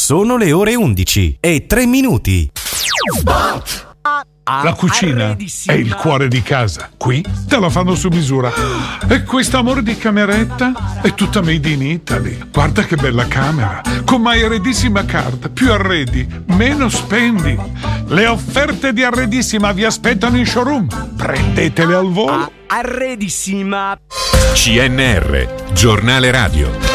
Sono le ore 11:03. La cucina è il cuore di casa. Qui te la fanno su misura. E questo amore di cameretta è tutta made in Italy. Guarda che bella camera. Con My Arredissima Card. Più arredi, meno spendi. Le offerte di Arredissima vi aspettano in showroom. Prendetele al volo. Arredissima. CNR, giornale radio.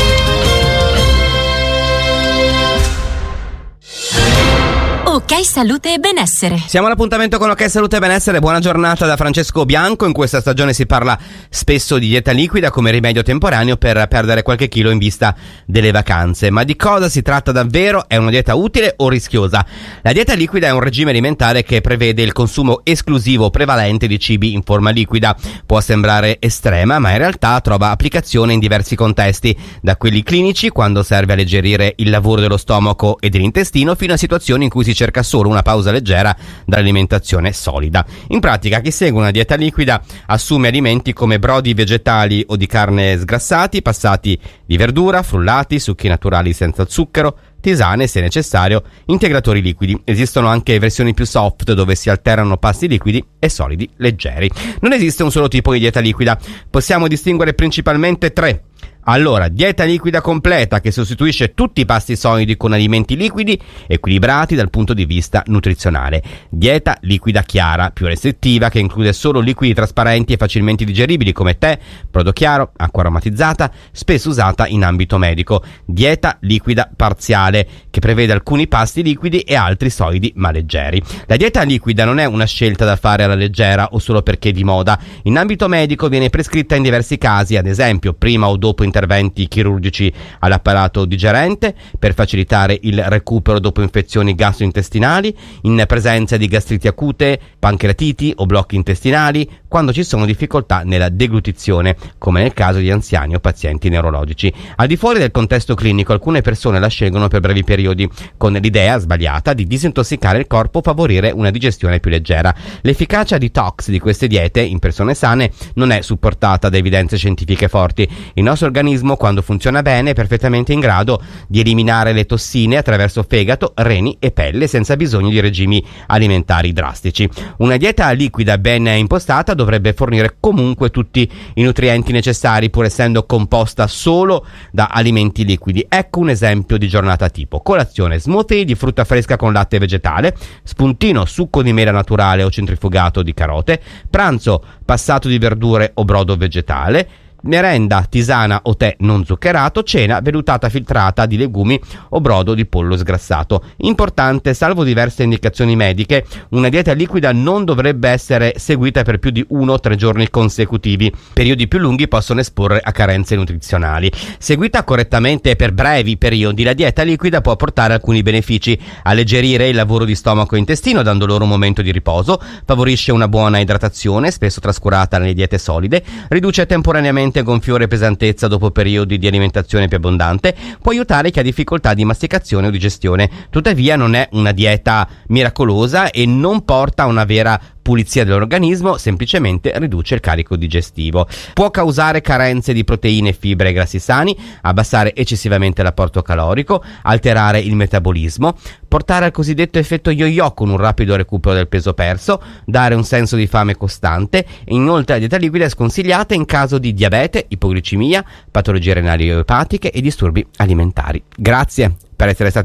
Ok Salute e Benessere. Siamo all'appuntamento con Ok Salute e Benessere. Buona giornata da Francesco Bianco. In questa stagione si parla spesso di dieta liquida come rimedio temporaneo per perdere qualche chilo in vista delle vacanze. Ma di cosa si tratta davvero? È una dieta utile o rischiosa? La dieta liquida è un regime alimentare che prevede il consumo esclusivo o prevalente di cibi in forma liquida. Può sembrare estrema, ma in realtà trova applicazione in diversi contesti, da quelli clinici, quando serve alleggerire il lavoro dello stomaco e dell'intestino, fino a situazioni in cui si cerca solo una pausa leggera dall'alimentazione solida. In pratica, chi segue una dieta liquida assume alimenti come brodi vegetali o di carne sgrassati, passati di verdura, frullati, succhi naturali senza zucchero, tisane, se necessario, integratori liquidi. Esistono anche versioni più soft dove si alternano pasti liquidi e solidi leggeri. Non esiste un solo tipo di dieta liquida. Possiamo distinguere principalmente tre. Allora, dieta liquida completa, che sostituisce tutti i pasti solidi con alimenti liquidi equilibrati dal punto di vista nutrizionale. Dieta liquida chiara, più restrittiva, che include solo liquidi trasparenti e facilmente digeribili come tè, brodo chiaro, acqua aromatizzata, spesso usata in ambito medico. Dieta liquida parziale, che prevede alcuni pasti liquidi e altri solidi ma leggeri. La dieta liquida non è una scelta da fare alla leggera o solo perché è di moda. In ambito medico viene prescritta in diversi casi, ad esempio prima o dopo interventi chirurgici all'apparato digerente, per facilitare il recupero dopo infezioni gastrointestinali, in presenza di gastriti acute, pancreatiti o blocchi intestinali, quando ci sono difficoltà nella deglutizione, come nel caso di anziani o pazienti neurologici. Al di fuori del contesto clinico, alcune persone la scelgono per brevi periodi, con l'idea sbagliata di disintossicare il corpo o favorire una digestione più leggera. L'efficacia detox di queste diete in persone sane non è supportata da evidenze scientifiche forti. Il nostro organismo, quando funziona bene, è perfettamente in grado di eliminare le tossine attraverso fegato, reni e pelle senza bisogno di regimi alimentari drastici. Una dieta liquida ben impostata dovrebbe fornire comunque tutti i nutrienti necessari, pur essendo composta solo da alimenti liquidi. Ecco un esempio di giornata tipo: colazione smoothie di frutta fresca con latte vegetale, spuntino succo di mela naturale o centrifugato di carote, pranzo passato di verdure o brodo vegetale, merenda, tisana o tè non zuccherato, cena vellutata filtrata di legumi o brodo di pollo sgrassato. Importante, salvo diverse indicazioni mediche, una dieta liquida non dovrebbe essere seguita per più di 1 o 3 giorni consecutivi. Periodi più lunghi possono esporre a carenze nutrizionali. Seguita correttamente per brevi periodi, la dieta liquida può portare alcuni benefici: alleggerire il lavoro di stomaco e intestino dando loro un momento di riposo, favorisce una buona idratazione, spesso trascurata nelle diete solide, riduce temporaneamente gonfiore e pesantezza dopo periodi di alimentazione più abbondante, può aiutare chi ha difficoltà di masticazione o digestione. Tuttavia non è una dieta miracolosa e non porta a una vera pulizia dell'organismo, semplicemente riduce il carico digestivo. Può causare carenze di proteine, fibre e grassi sani, abbassare eccessivamente l'apporto calorico, alterare il metabolismo, portare al cosiddetto effetto yo-yo con un rapido recupero del peso perso, dare un senso di fame costante. Inoltre la dieta liquida è sconsigliata in caso di diabete, ipoglicemia, patologie renali o epatiche e disturbi alimentari. Grazie per essere stati.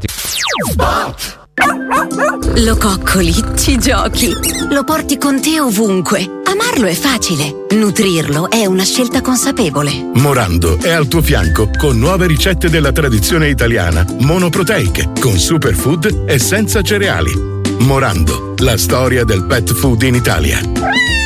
Lo coccoli, ci giochi, lo porti con te ovunque. Amarlo è facile, nutrirlo è una scelta consapevole. Morando è al tuo fianco con nuove ricette della tradizione italiana, monoproteiche, con superfood e senza cereali. Morando, la storia del pet food in Italia.